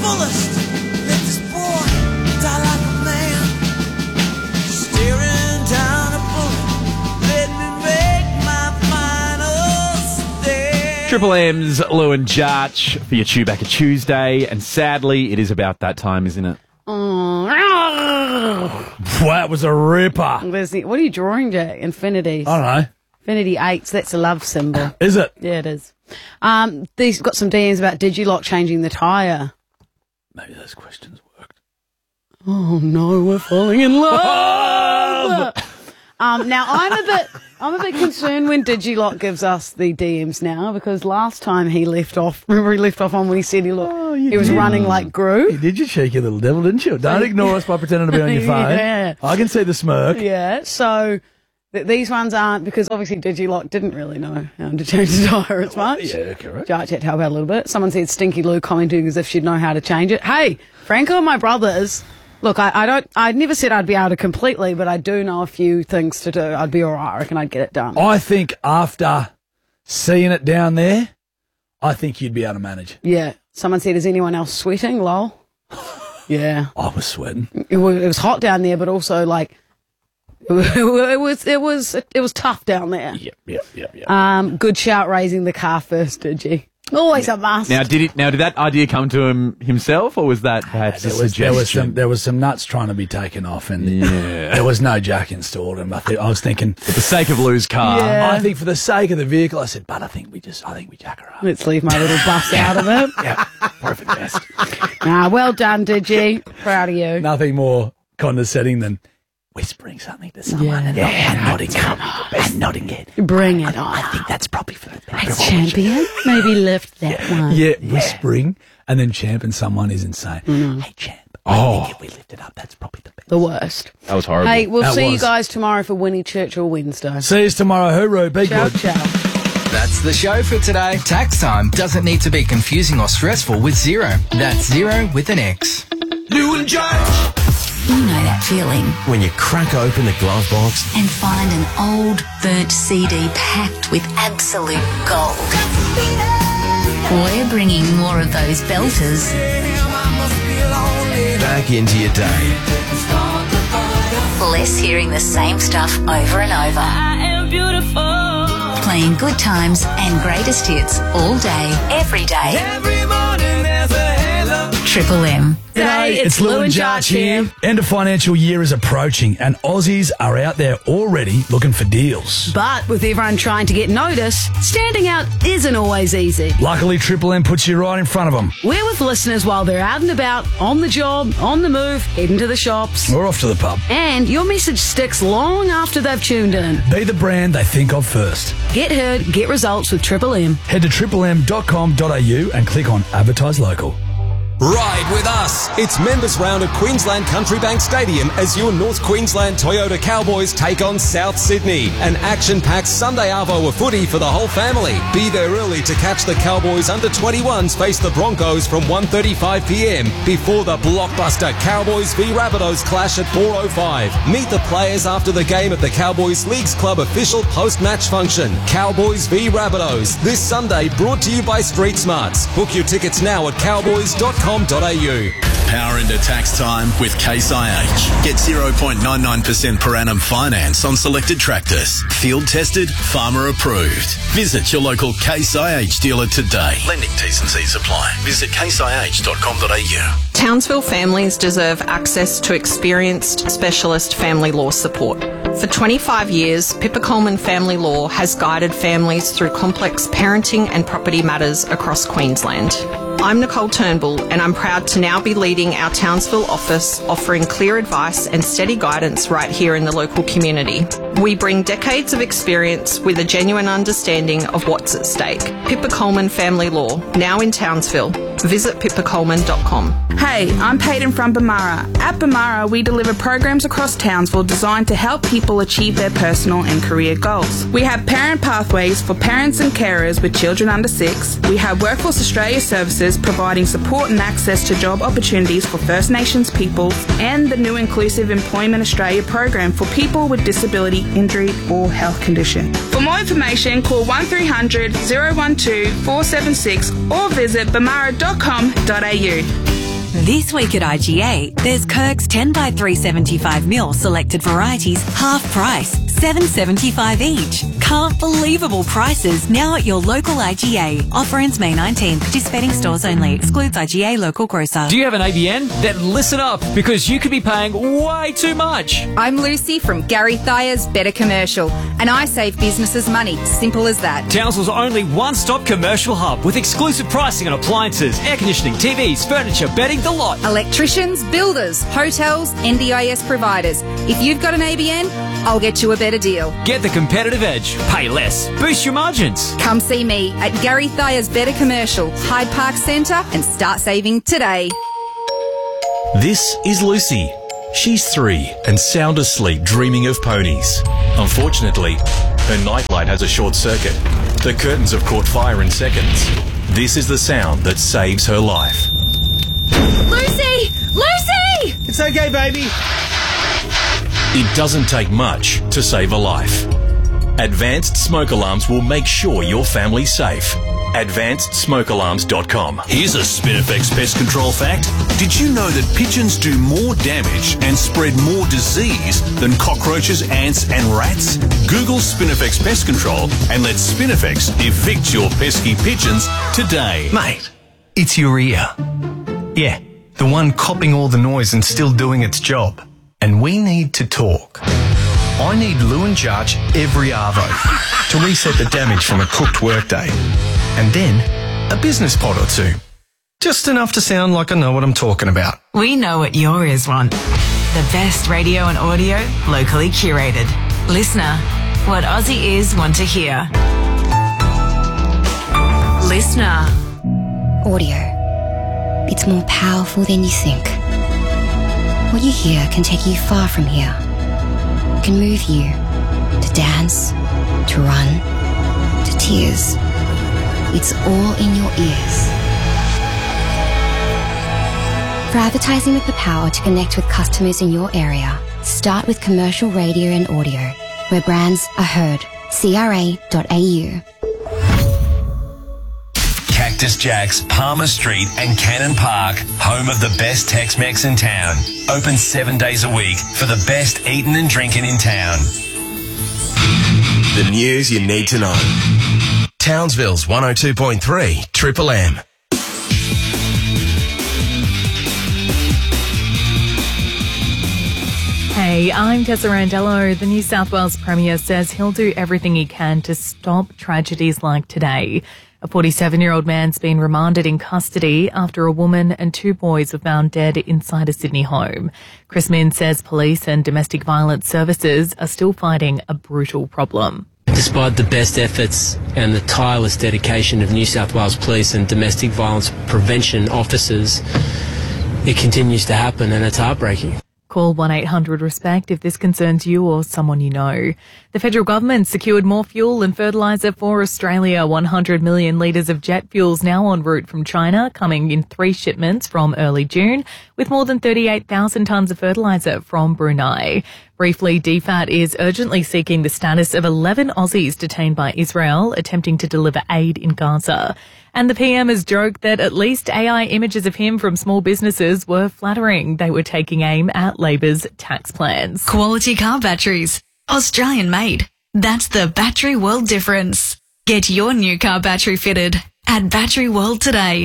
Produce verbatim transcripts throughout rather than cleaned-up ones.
fullest. Let this boy die like a man. Staring down a bullet. Let me make my final stand. Triple M's Lou and Jarch for your Chewbacca Tuesday, and sadly, it is about that time, isn't it? Oh, That was a ripper. where's the, what are you drawing, Jack? Infinities. I don't know. Infinity eights, that's a love symbol. Is it? Yeah, it is. Um, these got some D Ms about Digilock changing the tyre. Maybe those questions worked. Oh no, we're falling in love. um, now I'm a bit, I'm a bit concerned when Digilock gives us the D Ms now, because last time he left off, remember he left off on when he said he looked, Oh, you he was did. running like Gru. You did, you cheeky little devil, didn't you? Don't ignore us by pretending to be on your phone. Yeah. I can see the smirk. Yeah, so th- these ones aren't, because obviously Digilock didn't really know how to change the tyre as much. Yeah, correct. Jarch had to help out a little bit. Someone said Stinky Lou commenting as if she'd know how to change it. Hey, Franco and my brothers, look, I, I don't, I never said I'd be able to completely, but I do know a few things to do. I'd be all right. I reckon I'd get it done. I think after seeing it down there, I think you'd be able to manage. Yeah. Someone said, is anyone else sweating? Lol. Yeah. I was sweating. It was, it was hot down there, but also like, it was, it was, it was, it was tough down there. Yep, yep, yep, yep. Um, good shout raising the car first, did you? Always a must. Now, did it? Now, did that idea come to him himself, or was that perhaps There a was, there, was suggestion? some, there was some nuts trying to be taken off, and Yeah. there was no jack installed. And I, think, I was thinking, For the sake of Lou's car. Yeah. I think for the sake of the vehicle, I said, but I think we just, I think we jack her up. Let's leave my little bus out of it. Yeah, perfect best. Nah, well done, Digi. Proud of you. Nothing more condescending than whispering something to someone Yeah. and, not, and nodding it. And nodding it. Bring it on. I think that's probably for the best. Thanks, champion. Maybe lift that one. Yeah, whispering and then champing someone is insane. Hey, champ. I think if we lift it up, that's probably the best. The worst. That was horrible. Hey, we'll That see you was. guys tomorrow for Winnie Churchill Wednesday. See you tomorrow. Hooroo. Be Ciao, good. ciao. That's the show for today. Tax time doesn't need to be confusing or stressful with Zero. That's Zero with an X. Lou and Jarch. You know that feeling When you crack open the glove box, and find an old, burnt C D packed with absolute gold. We're bringing more of those belters back into your day. less hearing the same stuff over and over. I am beautiful. Playing good times and greatest hits all day, every day. Every morning there's a halo. Triple M. G'day, it's Lou and Jarch here. End of financial year is approaching and Aussies are out there already looking for deals. But with everyone trying to get noticed, standing out isn't always easy. Luckily, Triple M puts you right in front of them. We're with listeners while they're out and about, on the job, on the move, heading to the shops. We're off to the pub. And your message sticks long after they've tuned in. Be the brand they think of first. Get heard, get results with Triple M. Head to triple m dot com dot a u and click on Advertise Local. Ride with us. It's members round at Queensland Country Bank Stadium as your North Queensland Toyota Cowboys take on South Sydney. An action-packed Sunday arvo of footy for the whole family. Be there early to catch the Cowboys under twenty-ones face the Broncos from one thirty-five p m before the blockbuster Cowboys v Rabbitohs clash at four oh five. Meet the players after the game at the Cowboys Leagues Club official post-match function. Cowboys v Rabbitohs this Sunday, brought to you by Street Smarts. Book your tickets now at cowboys dot com. Power into tax time with Case I H. Get zero point nine nine percent per annum finance on selected tractors. Field tested, farmer approved. Visit your local Case I H dealer today. Lending T's and C's apply. Visit case i h dot com dot a u. Townsville families deserve access to experienced specialist family law support. For twenty-five years, Pippa Coleman Family Law has guided families through complex parenting and property matters across Queensland. I'm Nicole Turnbull and I'm proud to now be leading our Townsville office, offering clear advice and steady guidance right here in the local community. We bring decades of experience with a genuine understanding of what's at stake. Pippa Coleman Family Law, now in Townsville. Visit pippa coleman dot com. Hey, I'm Peyton from Bamara. At Bamara, we deliver programs across Townsville designed to help people achieve their personal and career goals. We have parent pathways for parents and carers with children under six. We have Workforce Australia services providing support and access to job opportunities for First Nations peoples, and the new Inclusive Employment Australia program for people with disability, injury or health condition. For more information, call one three hundred, oh one two, four seven six or visit bamara dot com dot a u. This week at I G A, there's Kirk's ten by three seventy-five mil selected varieties, half price, seven seventy-five each. Can't believable prices now at your local I G A. Offer ends May nineteenth. Participating stores only. Excludes I G A local grocer. Do you have an A B N? Then listen up, because you could be paying way too much. I'm Lucy from Gary Thayer's Better Commercial, and I save businesses money. Simple as that. Townsville's only one-stop commercial hub with exclusive pricing on appliances, air conditioning, T Vs, furniture, bedding, the lot. Electricians, builders, hotels, N D I S providers. If you've got an A B N, I'll get you a better deal. Get the competitive edge. Pay less. Boost your margins. Come see me at Gary Thayer's Better Commercial, Hyde Park Centre, and start saving today. This is Lucy. She's three and sound asleep dreaming of ponies. Unfortunately, her nightlight has a short circuit. The curtains have caught fire in seconds. This is the sound that saves her life. Lucy! Lucy! It's okay, baby. It doesn't take much to save a life. Advanced Smoke Alarms will make sure your family's safe. advanced smoke alarms dot com. Here's a Spinifex pest control fact. Did you know that pigeons do more damage and spread more disease than cockroaches, ants and rats? Google Spinifex pest control and let Spinifex evict your pesky pigeons today. Mate, it's your ear. Yeah, the one copping all the noise and still doing its job. And we need to talk. I need Lewin Jarch every arvo to reset the damage from a cooked workday. And then a business pod or two. Just enough to sound like I know what I'm talking about. We know what your ears want. The best radio and audio, locally curated. Listener, what Aussie ears want to hear. Listener. Audio. It's more powerful than you think. What you hear can take you far from here. It can move you to dance, to run, to tears. It's all in your ears. For advertising with the power to connect with customers in your area, start with commercial radio and audio, where brands are heard. C R A dot A U. Cactus Jack's, Palmer Street and Cannon Park, home of the best Tex-Mex in town. Open seven days a week for the best eating and drinking in town. The news you need to know. Townsville's one oh two point three, Triple M. Hey, I'm Tessa Randello. The New South Wales Premier says he'll do everything he can to stop tragedies like today. A forty-seven-year-old man's been remanded in custody after a woman and two boys were found dead inside a Sydney home. Chris Min says police and domestic violence services are still fighting a brutal problem. Despite the best efforts and the tireless dedication of New South Wales Police and domestic violence prevention officers, it continues to happen and it's heartbreaking. Call one eight hundred RESPECT if this concerns you or someone you know. The federal government secured more fuel and fertiliser for Australia. one hundred million litres of jet fuels now en route from China, coming in three shipments from early June, with more than thirty-eight thousand tonnes of fertiliser from Brunei. Briefly, D FAT is urgently seeking the status of eleven Aussies detained by Israel, attempting to deliver aid in Gaza. And the P M has joked that at least A I images of him from small businesses were flattering. They were taking aim at Labor's tax plans. Quality car batteries. Australian made. That's the Battery World difference. Get your new car battery fitted at Battery World today.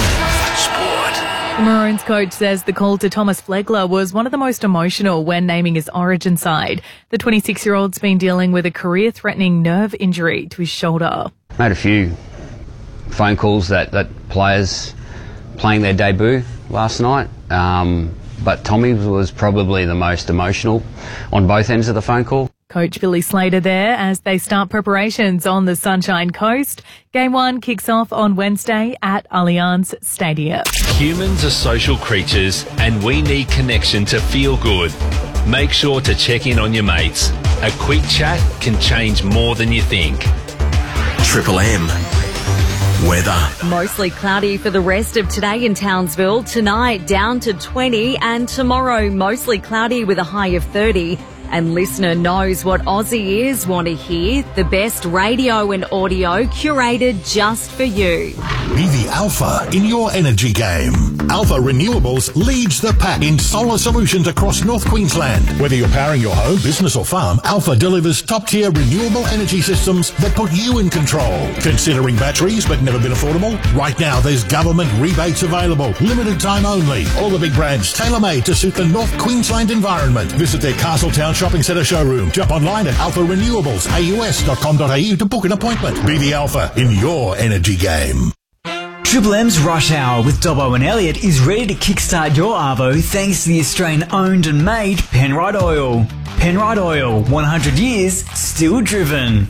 The Maroons coach says the call to Thomas Flegler was one of the most emotional when naming his origin side. The twenty-six-year-old's been dealing with a career-threatening nerve injury to his shoulder. Made a few phone calls that, that players playing their debut last night, um, but Tommy was probably the most emotional on both ends of the phone call. Coach Billy Slater there as they start preparations on the Sunshine Coast. Game one kicks off on Wednesday at Allianz Stadium. Humans are social creatures and we need connection to feel good. Make sure to check in on your mates. A quick chat can change more than you think. Triple M. Weather. Mostly cloudy for the rest of today in Townsville. Tonight down to twenty and tomorrow mostly cloudy with a high of thirty. And listener knows what Aussie ears want to hear. The best radio and audio curated just for you. Be the alpha in your energy game. Alpha Renewables leads the pack in solar solutions across North Queensland. Whether you're powering your home, business or farm, Alpha delivers top-tier renewable energy systems that put you in control. Considering batteries but never been affordable? Right now there's government rebates available. Limited time only. All the big brands tailor-made to suit the North Queensland environment. Visit their Castletown Shopping Centre showroom. Jump online at alpha renewables a u s dot com dot a u to book an appointment. Be the alpha in your energy game. Triple M's Rush Hour with Dobbo and Elliot is ready to kickstart your Arvo thanks to the Australian-owned and made Penrite Oil. Penrite Oil, one hundred years, still driven.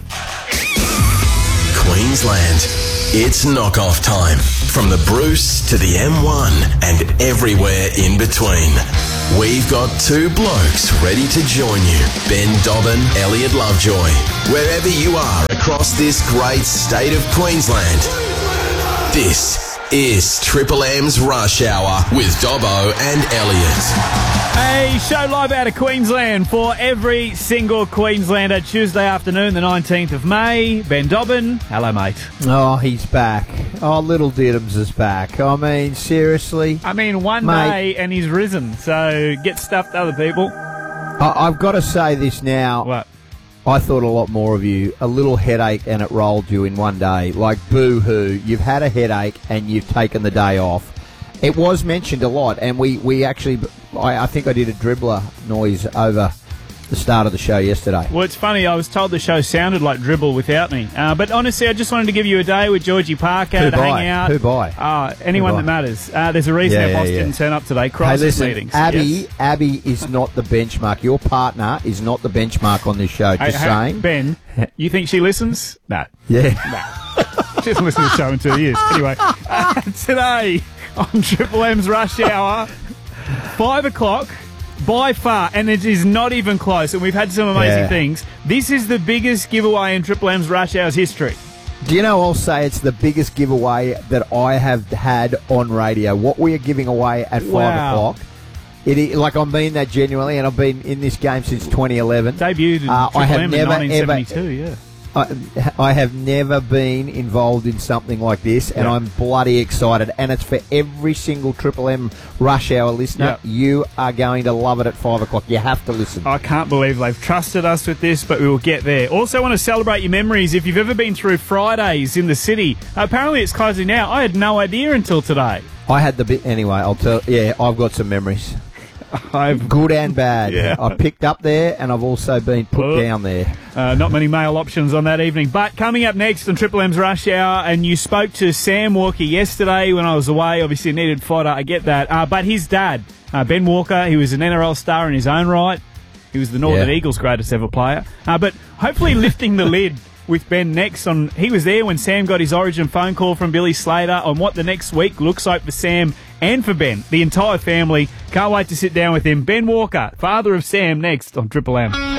Queensland, it's knockoff time. From the Bruce to the M one and everywhere in between. We've got two blokes ready to join you. Ben Dobbin, Elliot Lovejoy. Wherever you are across this great state of Queensland. This is Triple M's Rush Hour with Dobbo and Elliot. A show live out of Queensland for every single Queenslander. Tuesday afternoon, the nineteenth of May. Ben Dobbin. Hello, mate. Oh, he's back. Oh, little Diddums is back. I mean, seriously? I mean, one mate, day and he's risen, so get stuffed other people. I- I've got to say this now. What? I thought a lot more of you. A little headache and it rolled you in one day. Like, boo-hoo. You've had a headache and you've taken the day off. It was mentioned a lot, and we, we actually... I, I think I did a dribbler noise over the start of the show yesterday. Well, it's funny. I was told the show sounded like dribble without me. Uh, but honestly, I just wanted to give you a day with Georgie Parker Who to by? hang out. Who by? Uh, anyone Who by? that matters. Uh, there's a reason Yeah, our boss yeah, yeah. didn't turn up today. Hey, Crisis listen, meetings. Abby, Yes. Abby is not the benchmark. Your partner is not the benchmark on this show. Hey, Just hey, saying. Ben, you think she listens? No. Yeah. No. She hasn't listened to the show in two years. Anyway, uh, today on Triple M's Rush Hour, five o'clock, by far, and it is not even close, and we've had some amazing Yeah. things. This is the biggest giveaway in Triple M's Rush Hour's history. Do you know, I'll say it's the biggest giveaway that I have had on radio. What we are giving away at five Wow. o'clock. It is, like, I mean that genuinely, and I've been in this game since twenty eleven. Debuted in Uh, Triple I have M never, in nineteen seventy-two, ever, yeah. I, I have never been involved in something like this, and Yeah. I'm bloody excited. And it's for every single Triple M Rush Hour listener. Yeah. You are going to love it at five o'clock. You have to listen. I can't believe they've trusted us with this, but we will get there. Also want to celebrate your memories. If you've ever been through Fridays in the city, apparently it's closing now. I had no idea until today. I had the bit anyway. I'll tell. Yeah, I've got some memories. I've good and bad. Yeah. I picked up there, and I've also been put Oh. down there. Uh, not many male options on that evening. But coming up next on Triple M's Rush Hour, and you spoke to Sam Walker yesterday when I was away. Obviously needed fodder, I get that. Uh, but his dad, uh, Ben Walker, he was an N R L star in his own right. He was the Northern Yeah. Eagles' greatest ever player. Uh, but hopefully lifting the lid with Ben next on. He was there when Sam got his Origin phone call from Billy Slater on what the next week looks like for Sam and for Ben. The entire family. Can't wait to sit down with him. Ben Walker, father of Sam, next on Triple M.